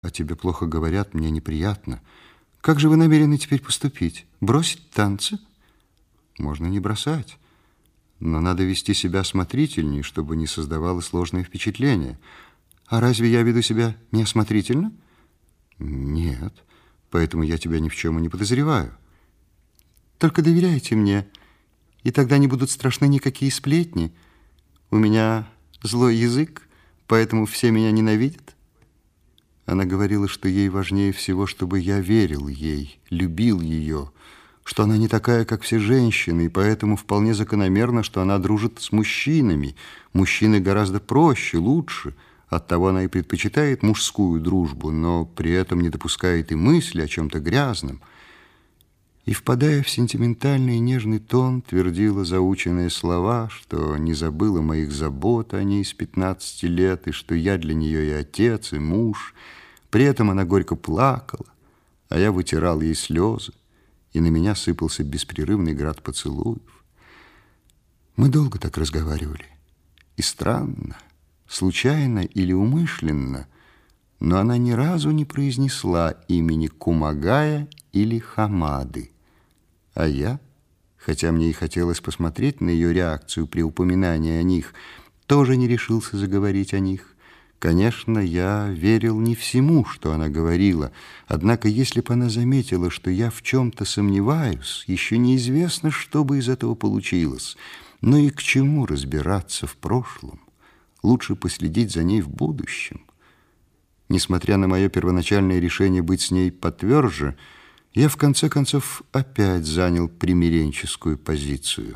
О тебе плохо говорят, мне неприятно. Как же вы намерены теперь поступить? Бросить танцы? Можно не бросать, но надо вести себя осмотрительнее, чтобы не создавало сложное впечатление. А разве я веду себя неосмотрительно? Нет, поэтому я тебя ни в чем и не подозреваю. Только доверяйте мне, и тогда не будут страшны никакие сплетни. У меня злой язык, поэтому все меня ненавидят. Она говорила, что ей важнее всего, чтобы я верил ей, любил ее, что она не такая, как все женщины, и поэтому вполне закономерно, что она дружит с мужчинами. Мужчины гораздо проще, лучше. Оттого она и предпочитает мужскую дружбу, но при этом не допускает и мысли о чем-то грязном. И, впадая в сентиментальный и нежный тон, твердила заученные слова, что не забыла моих забот о ней с 15 лет, и что я для нее и отец, и муж. При этом она горько плакала, а я вытирал ей слезы, и на меня сыпался беспрерывный град поцелуев. Мы долго так разговаривали, и странно, случайно или умышленно, но она ни разу не произнесла имени Кумагая или Хамады. А я, хотя мне и хотелось посмотреть на ее реакцию при упоминании о них, тоже не решился заговорить о них. Конечно, я верил не всему, что она говорила, однако если бы она заметила, что я в чем-то сомневаюсь, еще неизвестно, что бы из этого получилось. Но и к чему разбираться в прошлом? Лучше последить за ней в будущем. Несмотря на мое первоначальное решение быть с ней потверже, я в конце концов опять занял примиренческую позицию.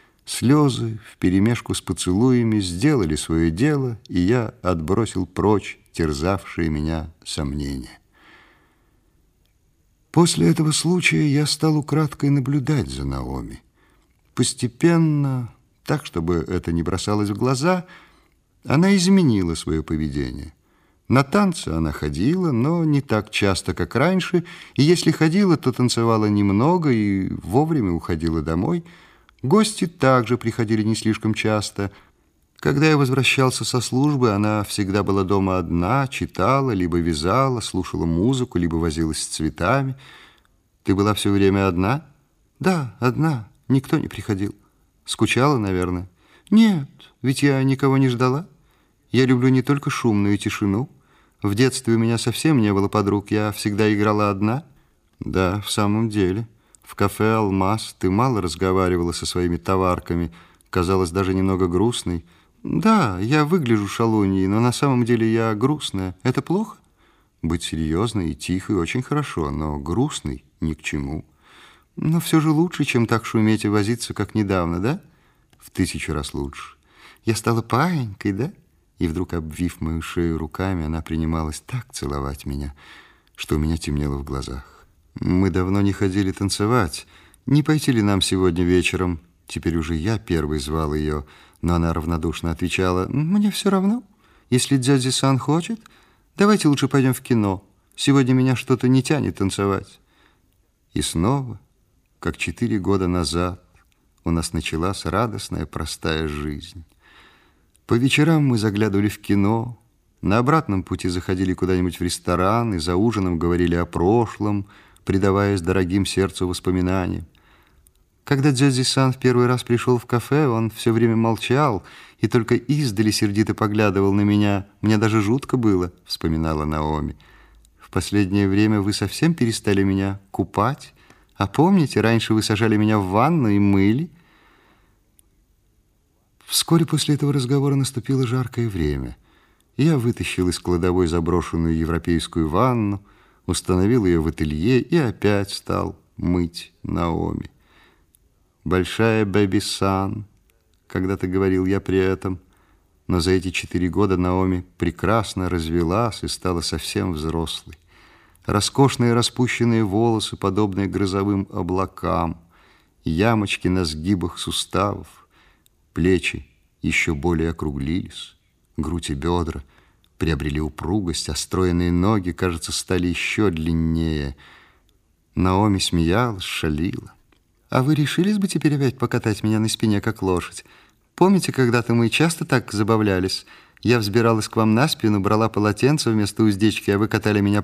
Слезы вперемешку с поцелуями сделали свое дело, и я отбросил прочь терзавшие меня сомнения. После этого случая я стал украдкой наблюдать за Наоми. Постепенно, так, чтобы это не бросалось в глаза, она изменила свое поведение. На танцы она ходила, но не так часто, как раньше, и если ходила, то танцевала немного и вовремя уходила домой. Гости также приходили не слишком часто. Когда я возвращался со службы, она всегда была дома одна, читала, либо вязала, слушала музыку, либо возилась с цветами. Ты была все время одна? Да, одна, никто не приходил. Скучала, наверное? Нет, ведь я никого не ждала. Я люблю не только шумную тишину. В детстве у меня совсем не было подруг, я всегда играла одна. Да, в самом деле. В кафе «Алмаз» ты мало разговаривала со своими товарками, казалась даже немного грустной. Да, я выгляжу шалуньей, но на самом деле я грустная. Это плохо? Быть серьезной и тихой очень хорошо, но грустной ни к чему. Но все же лучше, чем так шуметь и возиться, как недавно, да? В 1000 раз лучше. Я стала паинькой, да? И вдруг, обвив мою шею руками, она принималась так целовать меня, что у меня темнело в глазах. Мы давно не ходили танцевать. Не пойти ли нам сегодня вечером? Теперь уже я первый звал ее, но она равнодушно отвечала: «Мне все равно. Если дядя-сан хочет, давайте лучше пойдем в кино. Сегодня меня что-то не тянет танцевать». И снова, как 4 года назад, у нас началась радостная простая жизнь. По вечерам мы заглядывали в кино, на обратном пути заходили куда-нибудь в ресторан и за ужином говорили о прошлом, предаваясь дорогим сердцу воспоминаниям. Когда дядя-сан в первый раз пришел в кафе, он все время молчал и только издали сердито поглядывал на меня. Мне даже жутко было, вспоминала Наоми. В последнее время вы совсем перестали меня купать. А помните, раньше вы сажали меня в ванну и мыли? Вскоре после этого разговора наступило жаркое время. Я вытащил из кладовой заброшенную европейскую ванну, установил ее в ателье и опять стал мыть Наоми. «Большая Бэби-сан», когда-то говорил я при этом, но за эти 4 года Наоми прекрасно развелась и стала совсем взрослой. Роскошные распущенные волосы, подобные грозовым облакам, ямочки на сгибах суставов, плечи еще более округлились, грудь и бедра приобрели упругость, а стройные ноги, кажется, стали еще длиннее. Наоми смеялась, шалила. «А вы решились бы теперь опять покатать меня на спине, как лошадь? Помните, когда-то мы часто так забавлялись? Я взбиралась к вам на спину, брала полотенце вместо уздечки, а вы катали меня